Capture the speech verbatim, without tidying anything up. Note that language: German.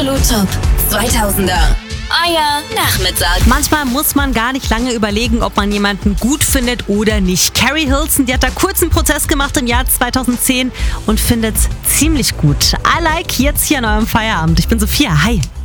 Absolut Top zweitausender. Euer Nachmittag. Manchmal muss man gar nicht lange überlegen, ob man jemanden gut findet oder nicht. Carrie Hilson, die hat da kurz einen Prozess gemacht im Jahr zweitausendzehn und findet's ziemlich gut. I like jetzt hier an eurem Feierabend. Ich bin Sophia. Hi.